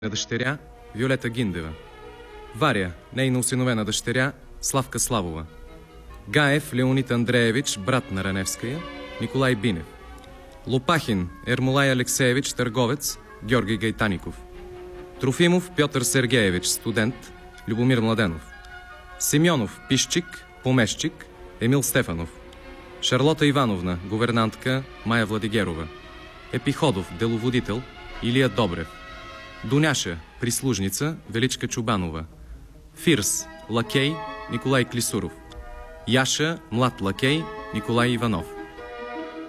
дъщеря Виолета Гиндева. Варя, нейна осиновена дъщеря Славка Славова. Гаев Леонид Андреевич, брат на Раневская, Николай Бинев. Лопахин Ермолай Алексеевич, търговец, Георги Гайтаников. Трофимов Пьотър Сергеевич, студент, Любомир Младенов. Симеонов Пищик, помещик, Емил Стефанов. Шарлота Ивановна, гувернантка, Майя Владигерова. Епиходов, деловодител, Илия Добрев. Дуняша, прислужница, Величка Чубанова. Фирс, лакей, Николай Клисуров. Яша, млад лакей, Николай Иванов.